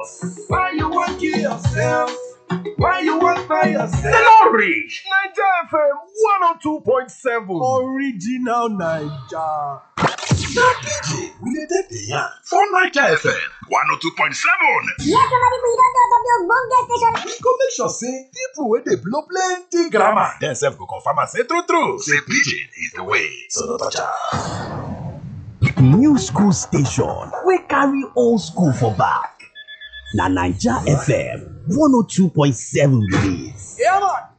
us. Why you want kill yourself? Why you want by yourself? The Lord reach. Naija FM 102.7. Original Naija. Na DJ we dey take the yarn for Naija FM 102.7. Yes, somebody we don't know the ogbonge station. We go make sure say people wey dey blow plenty grammar dem sef go confirm am say true say pidgin is the way, so no touch am. New school station wey carry old school for back. Na Naija FM 102.7 release. Yeah, man.